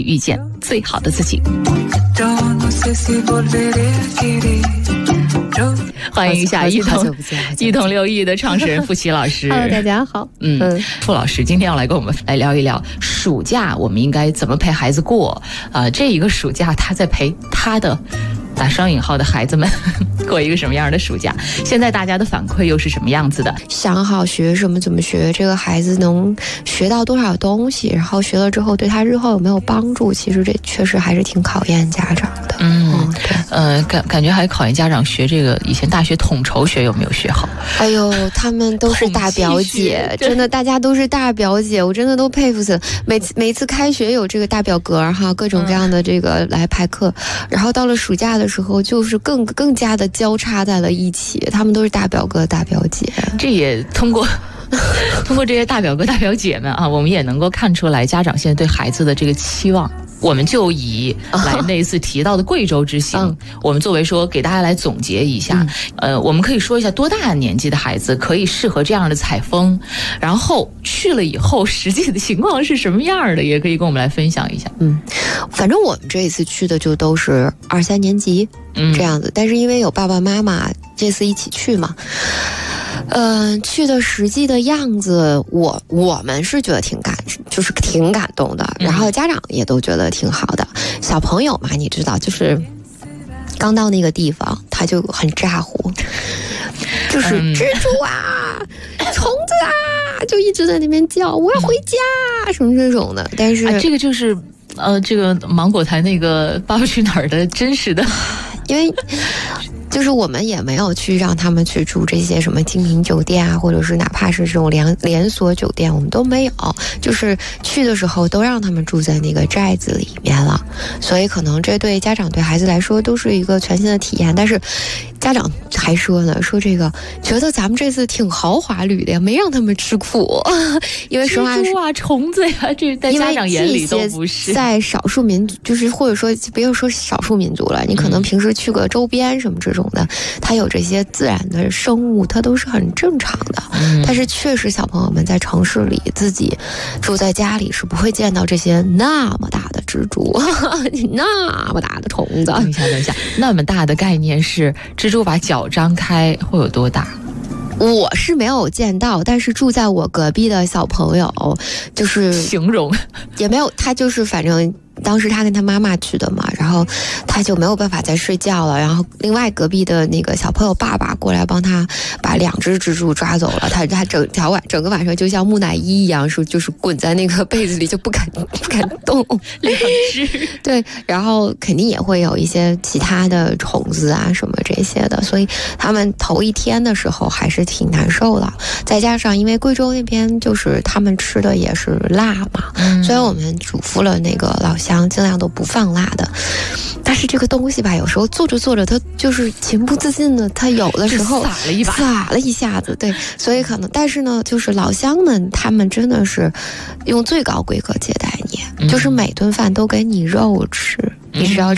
起遇见最好的自己。欢迎一下一同六艺的创始人付琪老师。 Hello， 大家好。 付老师今天要来跟我们来聊一聊暑假我们应该怎么陪孩子过。这一个暑假他在陪他的打双引号的孩子们过一个什么样的暑假？现在大家的反馈又是什么样子的？ 想好学什么，怎么学，这个孩子能学到多少东西，然后学了之后对他日后有没有帮助，其实这确实还是挺考验家长的。 感觉还考验家长学这个以前大学统筹学有没有学好。 哎呦，他们都是大表姐，真的，大家都是大表姐，我真的都佩服死了。每次开学有这个大表格哈，各种各样的这个来排课，然后到了暑假的时候，就是更加的交叉在了一起。他们都是大表哥大表姐， 这也通过这些大表哥大表姐们啊，我们也能够看出来家长现在对孩子的这个期望。我们就以来那一次提到的贵州之行，我们作为说给大家来总结一下。我们可以说一下多大年纪的孩子可以适合这样的采风，然后去了以后实际的情况是什么样的，也可以跟我们来分享一下。 反正我们这一次去的就都是2、3年级这样子，但是因为有爸爸妈妈这次一起去嘛。去的实际的样子，我们是觉得挺感动的，然后家长也都觉得挺好的。小朋友嘛，你知道，就是刚到那个地方，他就很咋呼，就是蜘蛛啊、虫子啊，就一直在那边叫，我要回家什么这种的。但是这个就是这个芒果台那个《爸爸去哪儿》的真实的， 因为。就是我们也没有去让他们去住这些什么精品酒店啊，或者是哪怕是这种连锁酒店，我们都没有。就是去的时候都让他们住在那个寨子里面了，所以可能这对家长对孩子来说都是一个全新的体验。但是家长还说呢，说这个觉得咱们这次挺豪华旅的呀，没让他们吃苦，因为实话蜘蛛啊、虫子呀，这在家长眼里都不是。 在少数民族，就是或者说不要说少数民族了，你可能平时去个周边什么这种的，它有这些自然的生物，它都是很正常的。但是确实小朋友们在城市里自己住在家里是不会见到这些那么大的蜘蛛那么大的虫子。 等一下，那么大的概念是蜘蛛把脚张开会有多大？ 我是没有见到，但是住在我隔壁的小朋友就是形容也没有，他就是反正当时他跟他妈妈去的嘛，然后他就没有办法再睡觉了，然后另外隔壁的那个小朋友爸爸过来帮他把2只蜘蛛抓走了，他整个晚上就像木乃伊一样，就是滚在那个被子里就不敢动。 2只对，然后肯定也会有一些其他的虫子啊什么这些的，所以他们头1天的时候还是挺难受的。再加上因为贵州那边就是他们吃的也是辣嘛，所以我们嘱咐了那个老乡尽量都不放辣的。但是这个东西吧，有时候做着做着它就是情不自禁的，它有的时候撒了一下子，对，所以可能，但是呢，就是老乡们他们真的是用最高规格接待你，就是每顿饭都给你肉吃，你知道